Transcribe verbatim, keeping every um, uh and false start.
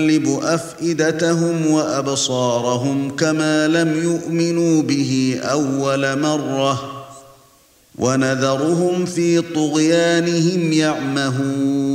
نقلب أفئدتهم وأبصارهم كما لم يؤمنوا به أول مرة ونذرهم في طغيانهم يعمهون